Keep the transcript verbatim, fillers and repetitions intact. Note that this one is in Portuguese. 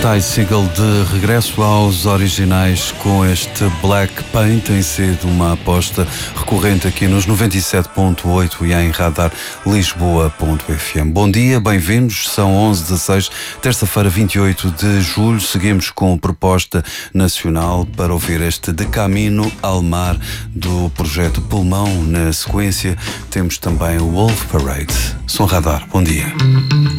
Ty Segall de regresso aos originais com este Black Paint. Tem sido uma aposta recorrente aqui nos noventa e sete ponto oito e em radar lisboa ponto f m. Bom dia, bem-vindos. São onze e dezasseis, terça-feira, vinte e oito de julho. Seguimos com proposta nacional para ouvir este De Camino al Mar do projeto Pulmão. Na sequência temos também o Wolf Parade. Som Radar, bom dia.